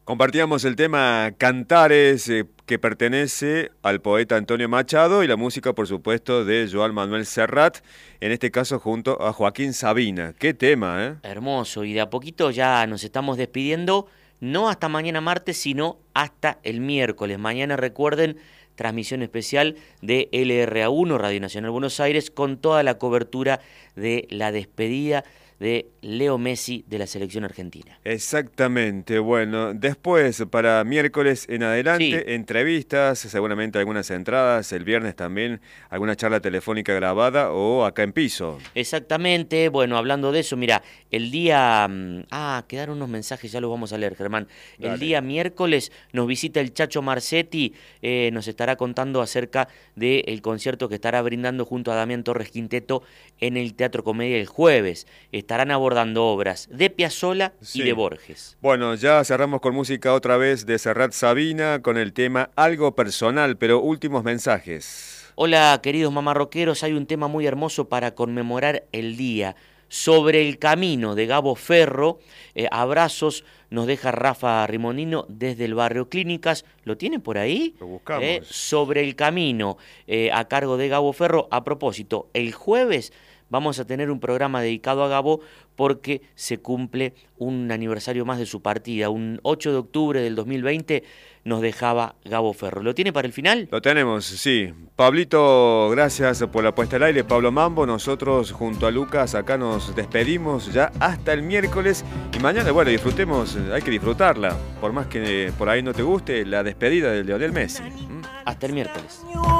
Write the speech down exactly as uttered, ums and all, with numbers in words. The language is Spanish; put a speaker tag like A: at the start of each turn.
A: Compartíamos el tema Cantares, eh, que pertenece al poeta Antonio Machado, y la música, por supuesto, de Joan Manuel Serrat, en este caso junto a Joaquín Sabina. ¡Qué tema, eh!
B: Hermoso, y de a poquito ya nos estamos despidiendo, no hasta mañana martes, sino hasta el miércoles. Mañana, recuerden, transmisión especial de L R A uno, Radio Nacional Buenos Aires, con toda la cobertura de la despedida de Leo Messi de la selección argentina.
A: Exactamente, bueno, después para miércoles en adelante, sí. entrevistas, seguramente algunas entradas, el viernes también alguna charla telefónica grabada o acá en piso.
B: Exactamente, bueno, hablando de eso, mira, el día... Ah, quedaron unos mensajes, ya los vamos a leer, Germán. Dale. El día miércoles nos visita el Chacho Marcetti, eh, nos estará contando acerca del concierto que estará brindando junto a Damián Torres Quinteto en el Teatro Comedia el jueves. Estarán abordando obras de Piazzolla sí. y de Borges.
A: Bueno, ya cerramos con música otra vez de Serrat Sabina con el tema Algo Personal, pero últimos mensajes.
B: Hola, queridos mamarroqueros, hay un tema muy hermoso para conmemorar el día. Sobre el camino de Gabo Ferro, eh, abrazos, nos deja Rafa Rimonino desde el barrio Clínicas. ¿Lo tienen por ahí?
A: Lo buscamos.
B: Eh, sobre el camino, eh, a cargo de Gabo Ferro. A propósito, el jueves vamos a tener un programa dedicado a Gabo porque se cumple un aniversario más de su partida. Un ocho de octubre del dos mil veinte nos dejaba Gabo Ferro. ¿Lo tiene para el final?
A: Lo tenemos, sí. Pablito, gracias por la puesta al aire. Pablo Mambo, nosotros junto a Lucas acá nos despedimos ya hasta el miércoles. Y mañana, bueno, disfrutemos, hay que disfrutarla. Por más que por ahí no te guste, la despedida de Lionel Messi. ¿Mm?
B: Hasta el miércoles.